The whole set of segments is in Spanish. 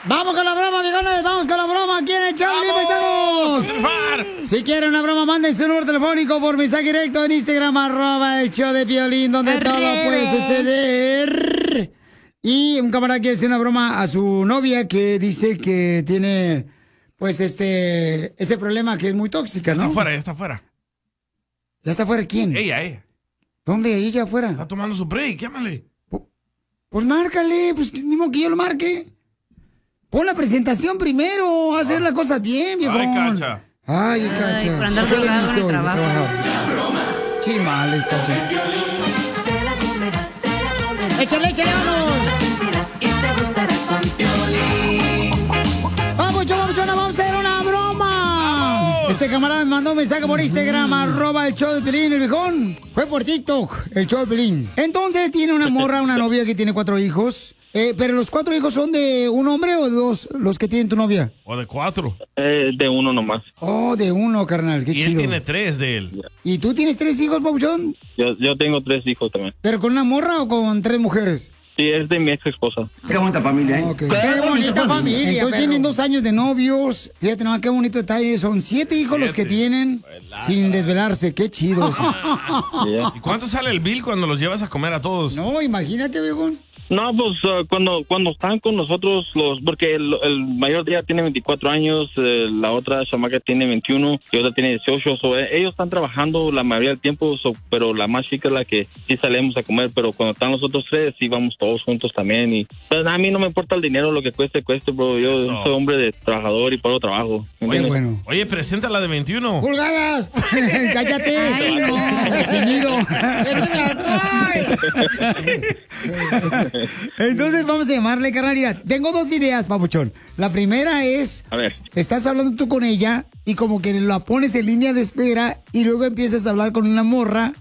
Vamos con la broma, viejones. Vamos con la broma. ¿Quién es Charlie, paisanos? Si quieren una broma, manden su número telefónico por mensaje directo en Instagram, @el show de Piolín, donde todo puede suceder. Y un camarada quiere hacer una broma a su novia que dice que tiene, pues, este problema que es muy tóxica, ¿no? Ya está afuera. ¿Ya está afuera quién? Ella. ¿Dónde? ¿Ella afuera? Está tomando su break, llámale. Pues márcale, pues ni modo que yo lo marque. Pon la presentación primero, hacer las cosas bien, viejo. Ay, Cacha. Ay, Cacha. por andar ¿Por qué drogado viniste en el hoy de trabajo. trabajar? Chimales, Cacha. Échale, vámonos. Vamos, chaval, vamos a hacer una broma. Este camarada me mandó un mensaje por Instagram, @el show de Piolín, el viejón. Fue por TikTok, el show de Piolín. Entonces tiene una morra, una novia que tiene 4 hijos. Pero los 4 hijos son de un hombre o de 2 los que tienen tu novia. O de 4. De uno nomás. Oh, de uno, carnal, qué Y chido. él tiene 3 de él. ¿Y tú tienes 3 hijos, Pabuchón? Yo tengo 3 hijos también. ¿Pero con una morra o con 3 mujeres? Sí, es de mi ex esposa. Qué bonita familia, ¿eh? Okay. Qué bonita familia. Entonces tienen 2 años de novios. Fíjate nomás qué bonito detalle. Son 7 hijos los que tienen sin desvelarse. Qué chido. ¿Y cuánto sale el bill cuando los llevas a comer a todos? No, imagínate, viejón. No, pues cuando están con nosotros, porque el mayor día tiene 24 años, la otra chamaca tiene 21 y otra tiene 18. Ellos están trabajando la mayoría del tiempo, pero la más chica es la que sí salimos a comer. Pero cuando están los otros 3, sí vamos todos juntos también. Y pues, a mí no me importa el dinero, lo que cueste, bro. Yo soy hombre de trabajador y paro trabajo. Qué bueno. Oye, presenta la de 21. ¡Pulgadas! ¡Cállate! Ay, no. ¡Casimiro! Entonces vamos a llamarle, carnal. Mira, tengo 2 ideas, papuchón. La primera es, A ver. estás hablando tú con ella y como que la pones en línea de espera y luego empiezas a hablar con una morra.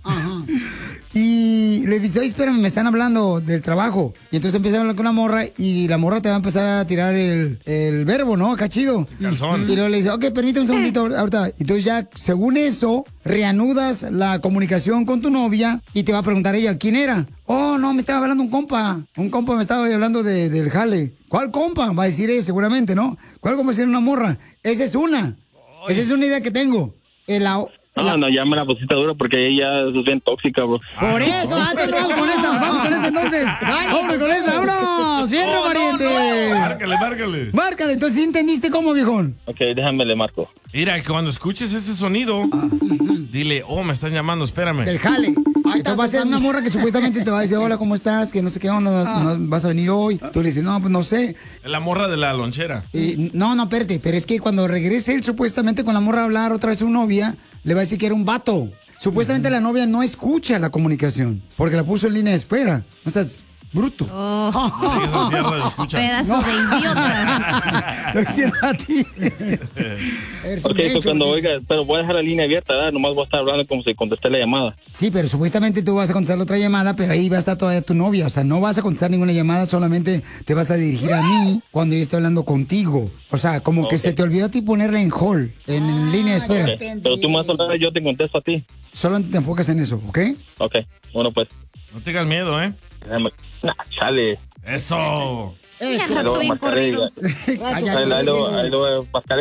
Y le dice, oye, espérame, me están hablando del trabajo. Y entonces empieza a hablar con una morra y la morra te va a empezar a tirar el verbo, ¿no? Acá chido. Calzón. Y luego le dice, ok, permíteme un segundito ahorita. Entonces ya, según eso, reanudas la comunicación con tu novia y te va a preguntar ella, ¿quién era? Oh, no, me estaba hablando un compa. Un compa me estaba hablando del jale. ¿Cuál compa? Va a decir ella seguramente, ¿no? ¿Cuál compa? Va a decir una morra. Esa es una. Esa es una idea que tengo. No, ya me la pusiste dura porque ella es bien tóxica, bro. Por eso, antes vamos con esa entonces. Vámonos con esa, vámonos. Fierro, pariente. Márcale. Márcale, entonces, ¿sí entendiste cómo, viejón? Ok, déjame le marco. Mira, cuando escuches ese sonido, dile, oh, me están llamando, espérame. Del jale. Entonces va a ser una morra que supuestamente te va a decir, hola, ¿cómo estás? Que no sé qué onda, no vas a venir hoy. Tú le dices, no, pues no sé. La morra de la lonchera. No, espérate, pero es que cuando regrese él supuestamente con la morra a hablar otra vez su novia, le va a decir que era un vato. Supuestamente la novia no escucha la comunicación, porque la puso en línea de espera. No estás bruto. Pedazo de idiota. Estoy diciendo a ti. Ok, pues cuando oiga, pero voy a dejar la línea abierta, ¿verdad? Nomás voy a estar hablando como si contesté la llamada. Sí, pero supuestamente tú vas a contestar la otra llamada, pero ahí va a estar todavía tu novia. O sea, no vas a contestar ninguna llamada, solamente te vas a dirigir a mí cuando yo esté hablando contigo. O sea, como que se te olvidó a ti ponerla en hold, en línea de espera. Okay. Pero tú más hablar, yo te contesto a ti. Solo te enfocas en eso, ¿ok? Ok, bueno pues. No tengas miedo, ¿eh? Chale. Eso. Ya rato bien corrido. Cállate. Ahí lo